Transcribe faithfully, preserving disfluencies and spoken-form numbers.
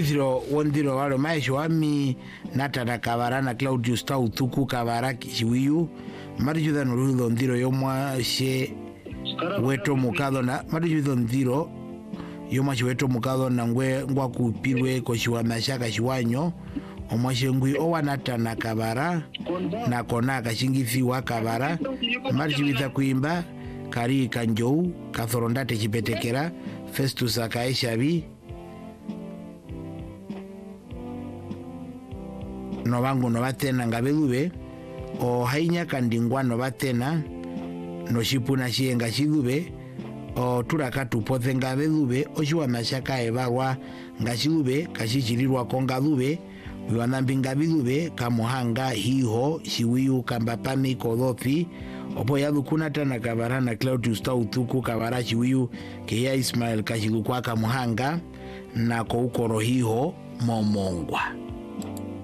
Thiro wondiro walo maisho wami nata na kabara na Claudius ta utuku kabara kiwiyu marijuda nurudo ndiro yomwa she weto mukado na marijuda ndiro yomwa she weto mukado na ngwe ngwa kupirwe ko shiwa mashaka shiwanyo omwashe ngwi owa nata na kabara na kona kashingifi wa kabara marijuda kuimba kari kanjou kathorondate chipetekera Festus akaishabi no bangu no batena ngabelube o hainya kandingwa no batena no shipuna shienga shidube o turaka tupothe ngabelube oshiwa mashaka ebawa ngashidube kashichirirwa kongadube biwanambi ngabelube kamuhanga hiho shiwiyu kambapami kodopi opo yadukuna tana kabara na Claudius ta utuku kabara shiwiyu ke ya Ismael kashilukwa kamuhanga na ko ukoro hiho momongwa.